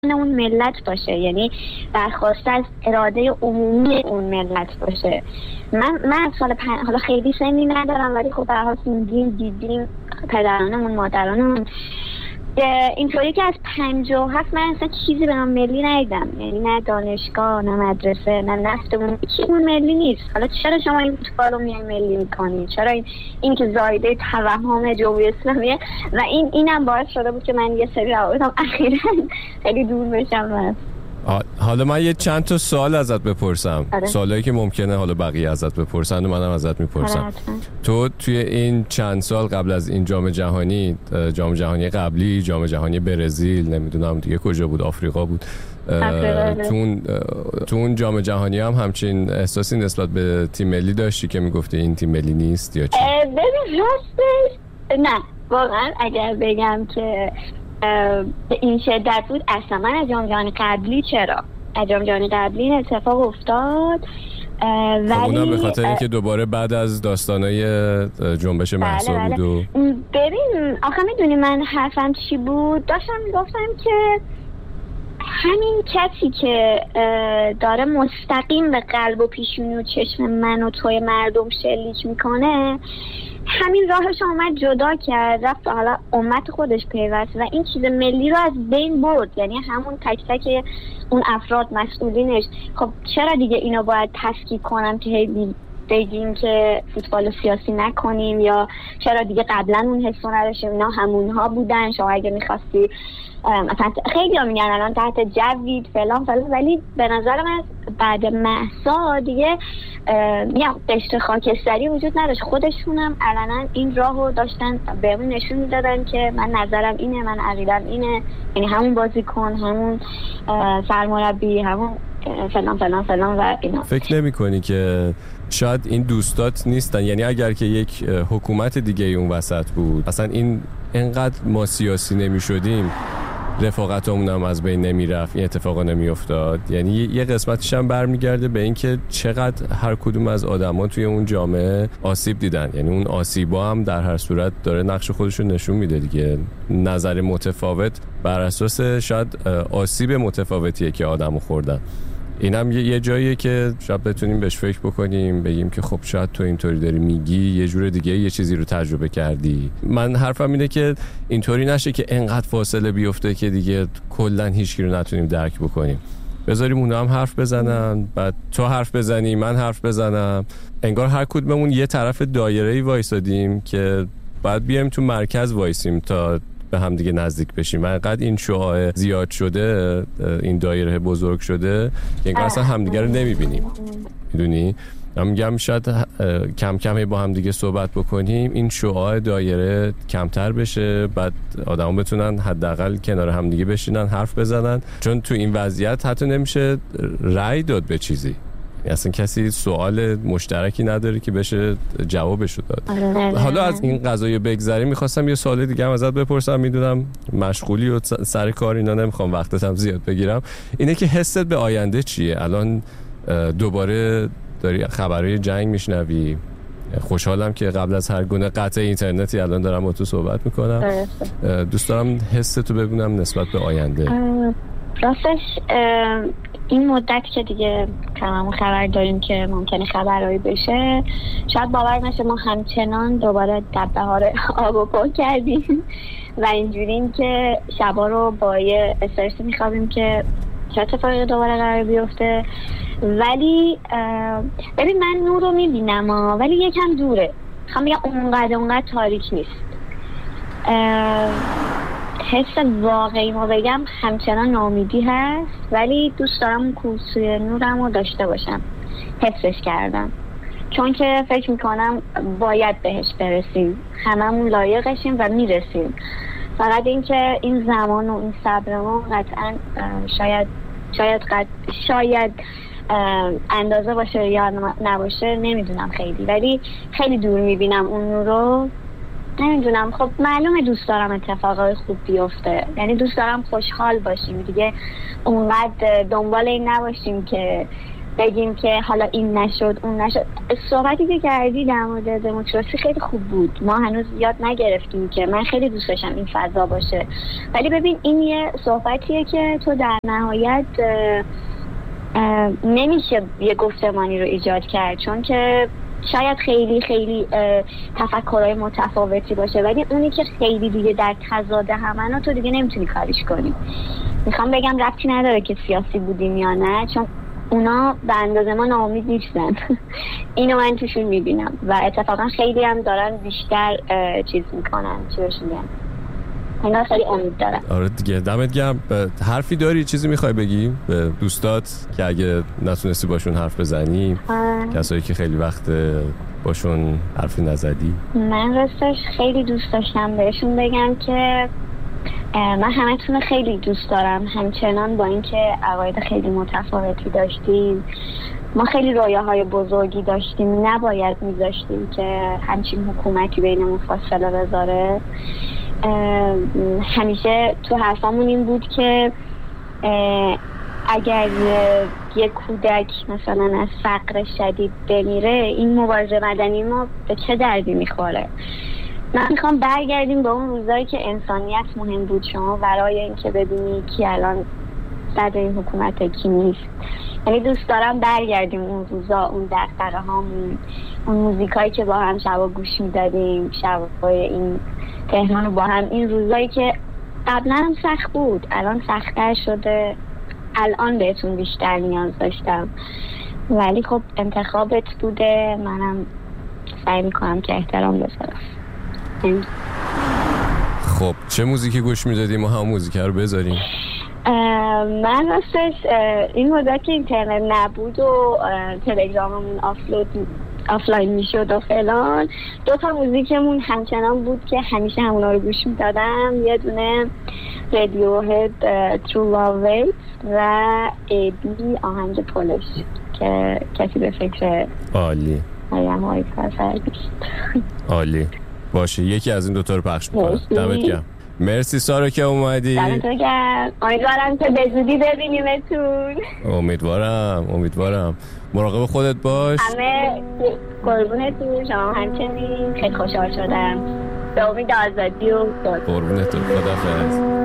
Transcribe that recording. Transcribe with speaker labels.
Speaker 1: اون ملت باشه، یعنی برخواسته از اراده عمومی اون ملت باشه. من سال حالا خیلی سنی ندارم، ولی خب به هر حال دیدیم پدرانمون مادرانمون اینطوری که از 57 من اصلا چیزی به نام ملی ندیدم، یعنی نه دانشگاه نه مدرسه نه نفتمون چیزمون ملی نیست. حالا چرا شما این فوتبال رو میای ملی میکنید؟ چرا این که زایده توهم جمهوری اسلامیه و اینم باعث شده بود که من یه سری روابطم اخیراً خیلی دور بشم.
Speaker 2: حالا من یه چند تا سوال ازت بپرسم. سوالایی که ممکنه حالا بقیه ازت بپرسن و منم ازت میپرسم. تو توی این چند سال قبل از این جام جهانی قبلی، جام جهانی برزیل، نمیدونم دیگه کجا بود، آفریقا بود، تو اون جام جهانی هم همچین احساسی نسبت به تیم ملی داشتی که میگفتی این تیم ملی نیست یا چی؟
Speaker 1: ببین راستش نه، واقعا اگر بگم که به این شدت بود اصلا من از جام جهانی قبلی از جام جهانی قبلی این اتفاق افتاد، ولی
Speaker 2: اونم به خاطر اینکه دوباره بعد از داستانای جنبش مهسا بود و
Speaker 1: ببین آخه میدونی من حرفم چی بود؟ داشتم میگفتم که همین کسی که داره مستقیم به قلب و پیشونی و چشم من و توی مردم شلیک میکنه، همین راهش اومد جدا کرد، رفت حالا امت خودش پیوست و این چیز ملی رو از بین برد. یعنی همون تک تک اون افراد مسئولینش. خب چرا دیگه اینو باید تفکیک کنم که بگیم که فوتبال سیاسی نکنیم، یا چرا دیگه قبلا اون حسو نداشتیم؟ اینا همونها بودن. شما اگه میخواستی مثلا خیلی ها میگن الان تحت جوید فلان، ولی به نظر من بعد مهسا دیگه میگم قشر خاکستری وجود نداشت. خودشونم علنا این راهو داشتن بهمون نشون میدادن که من نظرم اینه، من عقیدم اینه، یعنی همون بازیکن، همون سرمربی، همون فلان فلان فلان و اینا.
Speaker 2: فکر نمی کنی که شاید این دوستات نیستن؟ یعنی اگر که یک حکومت دیگه اون وسط بود، اصلا اینقدر ما سیاسی نمی شدیم، رفاقتمون هم از بین نمی رفت، این اتفاقا نمی افتاد. یعنی یه قسمتش هم برمیگرده به این که چقدر هر کدوم از آدما توی اون جامعه آسیب دیدن. یعنی اون آسیبا هم در هر صورت داره نقش خودش رو نشون میده دیگه. نظر متفاوت بر اساس شاید آسیب متفاوتیه که آدمو خوردن. اینم یه جاییه که شاید بتونیم بهش فکر بکنیم، بگیم که خب شاید تو اینطوری داری میگی، یه جور دیگه یه چیزی رو تجربه کردی. من حرفم اینه که اینطوری نشه که انقدر فاصله بیفته که دیگه کلا هیچکی رو نتونیم درک بکنیم. بذاریم اونا هم حرف بزنن، بعد تو حرف بزنی، من حرف بزنم، انگار هر کدوممون یه طرف دایره‌ای وایسادیم که بعد بیایم تو مرکز وایسیم تا به هم دیگه نزدیک بشیم. و انقدر این شعاع زیاد شده، این دایره بزرگ شده که انگار اصلا همدیگه رو نمیبینیم. میدونی؟ من میگم شاید کم کم با هم دیگه صحبت بکنیم، این شعاع دایره کمتر بشه، بعد آدما بتونن حداقل کنار هم دیگه بشینن حرف بزنن. چون تو این وضعیت حتی نمیشه رأی داد به چیزی، اصلا کسی سوال مشترکی نداره که بشه جوابش داد. حالا از این قضایه بگذریم، میخواستم یه سوال دیگه هم ازت بپرسم. میدونم مشغولی و سر کار اینا، نمیخوام وقتت هم زیاد بگیرم. اینه که حست به آینده چیه؟ الان دوباره داری خبرهای جنگ میشنوی. خوشحالم که قبل از هر گونه قطع اینترنتی الان دارم با تو صحبت میکنم. دوست دارم حستو ببینم نسبت به آینده.
Speaker 1: راستش این مدت که دیگه تمام خبر داریم که ممکنه خبرهایی بشه، شاید باور نشه ما همچنان دوباره در بهار آب و پا کردیم و اینجوریم که شبا رو با یه استرسی میخوابیم که چه اتفاقی دوباره قرار بیفته. ولی ببین من نور رو میبینم ولی یکم دوره. خواهم بگم اونقدر تاریک نیست. حس واقعی ما بگم همچنان ناامیدی هست، ولی دوست دارم کوسوی نورم رو داشته باشم. حسش کردم، چون که فکر میکنم باید بهش برسیم، هممون لایقشیم و میرسیم. فقط این که این زمان و این صبر ما قطعا شاید اندازه باشه یا نباشه، نمیدونم خیلی، ولی خیلی دور میبینم اون نور رو. نمیدونم، خب معلومه دوست دارم اتفاقای خوب بیفته، یعنی دوست دارم خوشحال باشیم دیگه، اونقدر دنبال این نباشیم که بگیم که حالا این نشد اون نشد. صحبتی که کردی در مورد دموکراسی خیلی خوب بود. ما هنوز یاد نگرفتیم که من خیلی دوست داشتم این فضا باشه، ولی ببین این یه صحبتیه که تو در نهایت نمیشه یه گفتمانی رو ایجاد کرد، چون که شاید خیلی خیلی تفکرهای متفاوتی باشه، ولی اونی که خیلی دیگه در تضاد همن تو دیگه نمیتونی کاریش کنی. میخوام بگم ربطی نداره که سیاسی بودیم یا نه، چون اونا به اندازه ما ناامید نیستن. اینو من توشون میبینم و اتفاقا خیلی هم دارن بیشتر چیز میکنن، چی بهش میگن، اینا خیلی امید دارن.
Speaker 2: آره دیگه، دمت گرم. حرفی داری، چیزی میخوای بگی به دوستات که اگه نتونستی باشون حرف بزنی، کسایی که خیلی وقت باشون حرفی نزدی؟
Speaker 1: من راستش خیلی دوست داشتم بهشون بگم که من همتون خیلی دوست دارم، همچنان با اینکه عقاید خیلی متفاوتی داشتیم، ما خیلی رویاهای بزرگی داشتیم، نباید میذاشتیم که همچین حکومتی بینمون فاصله بذاره. همیشه تو حرفامون این بود که اگر یک کودک مثلا از فقر شدید بمیره، این مبارزه مدنی ما به چه دردی میخوره؟ من میخوام برگردیم به اون روزایی که انسانیت مهم بود، شما برای اینکه ببینی کی الان صدر این حکومت کی نیست. یعنی دوست دارم برگردیم اون روزا، اون دغدغه هامون، اون موزیکایی که با هم شبا گوش میدادیم، شبای این تهران رو با هم، این روزایی که قبلا هم سخت بود الان سخت‌تر شده، الان بهتون بیشتر نیاز داشتم، ولی خب انتخابت بوده، منم سعی میکنم که احترام بذارم.
Speaker 2: خب چه موزیکی گوش میدادی؟ ما هم موزیک رو بذاریم.
Speaker 1: من راستش این مدت که اینترنت نبود و تلگراممون آفلاین میشد و فلان، 2 تا موزیکمون همچنان بود که همیشه همونا رو گوش میدادم. یه دونه رادیوهد True Love Waits و ایبی آهنگ پولش که کسی به فکر
Speaker 2: عالی
Speaker 1: مریم هایی کار
Speaker 2: عالی باشه، یکی از این 2 تا رو پخش میکنم. دمت گرم. مرسی سارا که اومدی.
Speaker 1: دمت گرم. امیدوارم که به زودی ببینیمتون.
Speaker 2: امیدوارم. مراقب خودت باش.
Speaker 1: همه قربونتون، شما همچنین. خیلی خوشحال شدم. به امید آزادی و
Speaker 2: قربونتون. خداحافظ.